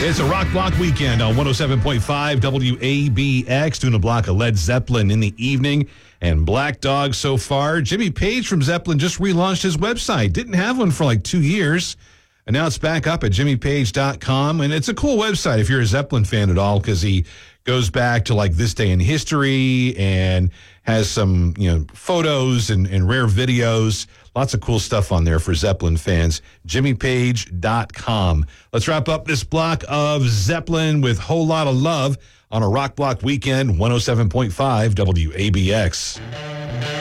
It's a rock block weekend on 107.5 WABX, doing a block of Led Zeppelin in the evening and Black Dog so far. Jimmy Page from Zeppelin just relaunched his website. Didn't have one for like 2 years. And now it's back up at jimmypage.com. And it's a cool website if you're a Zeppelin fan at all, because he goes back to like this day in history and has some, photos and rare videos. Lots of cool stuff on there for Zeppelin fans. jimmypage.com. Let's wrap up this block of Zeppelin with Whole Lot of Love on a rock block weekend, 107.5 WABX.